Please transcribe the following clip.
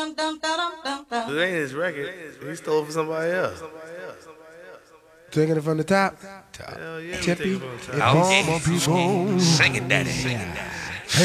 It ain't his record. He stole it from somebody else. Taking it from the top. Hell yeah, we Tippy. take it from the top. Sing it, daddy.